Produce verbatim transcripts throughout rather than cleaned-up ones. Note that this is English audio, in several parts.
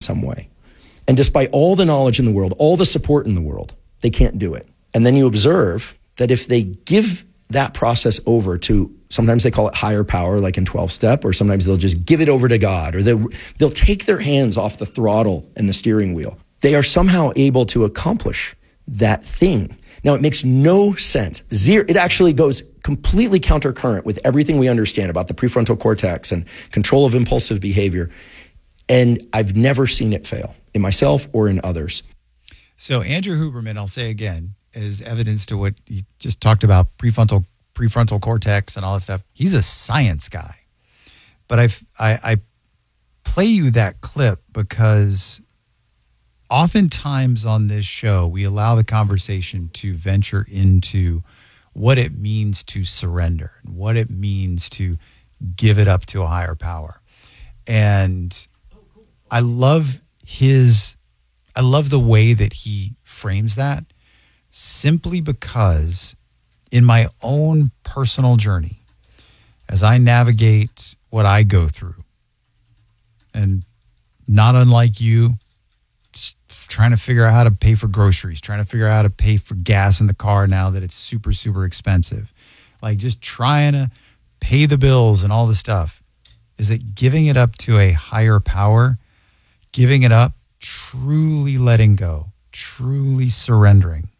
some way. And despite all the knowledge in the world, all the support in the world, they can't do it. And then you observe that if they give that process over to, sometimes they call it higher power, like in twelve step, or sometimes they'll just give it over to God, or they'll, they'll take their hands off the throttle and the steering wheel. They are somehow able to accomplish that thing. Now, it makes no sense. Zero, it actually goes completely countercurrent with everything we understand about the prefrontal cortex and control of impulsive behavior. And I've never seen it fail in myself or in others. So Andrew Huberman, I'll say again, is evidence to what you just talked about, prefrontal prefrontal cortex and all that stuff. He's a science guy. But I've, I, I play you that clip because oftentimes on this show, we allow the conversation to venture into what it means to surrender, and what it means to give it up to a higher power. And I love his, I love the way that he frames that, simply because in my own personal journey, as I navigate what I go through, and not unlike you, trying to figure out how to pay for groceries, trying to figure out how to pay for gas in the car now that it's super, super expensive. Like just trying to pay the bills and all the stuff. Is that giving it up to a higher power, giving it up, truly letting go, truly surrendering,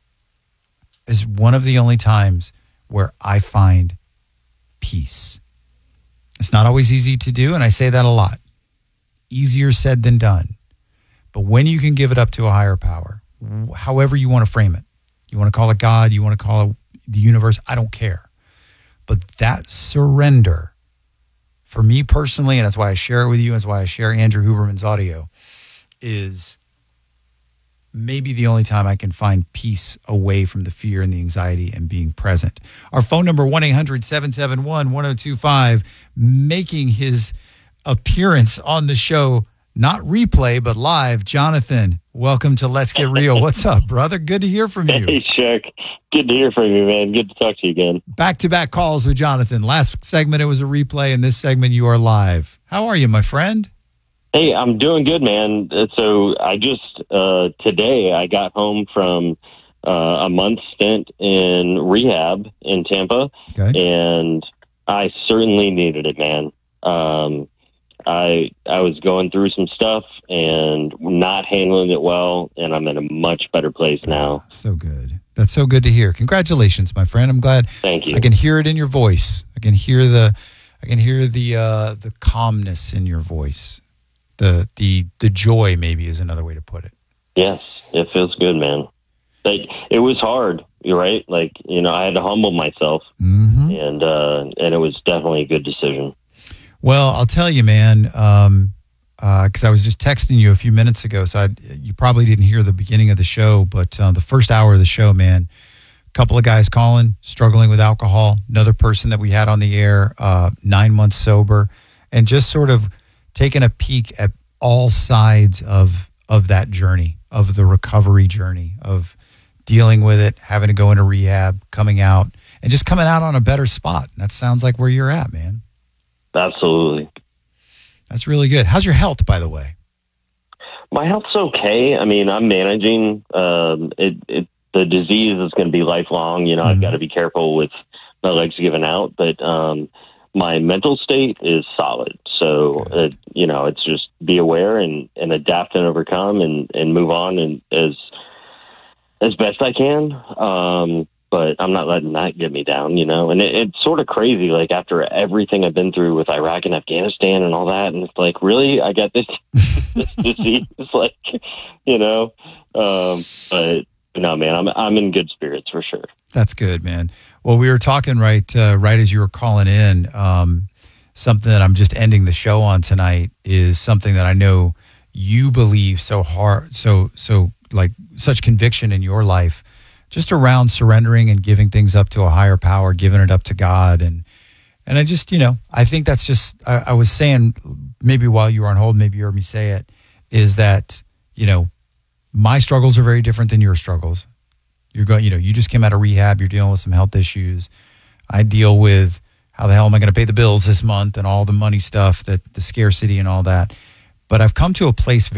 is one of the only times where I find peace. It's not always easy to do, and I say that a lot. Easier said than done. But when you can give it up to a higher power, however you want to frame it, you want to call it God, you want to call it the universe, I don't care. But that surrender, for me personally, and that's why I share it with you, and that's why I share Andrew Huberman's audio, is maybe the only time I can find peace away from the fear and the anxiety and being present. Our phone number, one eight hundred seven seven one one zero two five, making his appearance on the show, not replay, but live. Jonathan, welcome to Let's Get Real. What's up, brother? Good to hear from you. Hey, Chuck. Good to hear from you, man. Good to talk to you again. Back-to-back calls with Jonathan. Last segment, it was a replay, and this segment, you are live. How are you, my friend? Hey, I'm doing good, man. So I just, uh, today, I got home from uh, a month stint in rehab in Tampa, okay. And I certainly needed it, man. Um, I I was going through some stuff and not handling it well, and I'm in a much better place now. So good. That's so good to hear. Congratulations, my friend. I'm glad. Thank you. I can hear it in your voice. I can hear the I can hear the uh, the calmness in your voice. The the the joy, maybe, is another way to put it. Yes, it feels good, man. Like, it was hard, you're right. Like, you know, I had to humble myself, mm-hmm. and uh, and it was definitely a good decision. Well, I'll tell you, man, um, because uh, I was just texting you a few minutes ago, so I, you probably didn't hear the beginning of the show, but uh, the first hour of the show, man, a couple of guys calling, struggling with alcohol, another person that we had on the air, uh, nine months sober, and just sort of taking a peek at all sides of of that journey, of the recovery journey, of dealing with it, having to go into rehab, coming out, and just coming out on a better spot. That sounds like where you're at, man. Absolutely. That's really good. How's your health, by the way? My health's okay. I mean, I'm managing. Um, it, it, the disease is going to be lifelong. You know, mm-hmm. I've got to be careful with my legs giving out, but um, my mental state is solid. So, uh, you know, it's just be aware and, and adapt and overcome and, and move on and as as best I can. Um But I'm not letting that get me down, you know? And it, it's sort of crazy, like, after everything I've been through with Iraq and Afghanistan and all that, and it's like, really? I got this, this disease? Like, you know? Um, but, no, man, I'm I'm in good spirits for sure. That's good, man. Well, we were talking right uh, right as you were calling in. Um, something that I'm just ending the show on tonight is something that I know you believe so hard, so, so like, such conviction in your life, just around surrendering and giving things up to a higher power, giving it up to God. And and I just, you know, I think that's just, I, I was saying, maybe while you were on hold, maybe you heard me say it, is that, you know, my struggles are very different than your struggles. You're going, you know, you just came out of rehab, you're dealing with some health issues. I deal with how the hell am I going to pay the bills this month and all the money stuff, that the scarcity and all that. But I've come to a place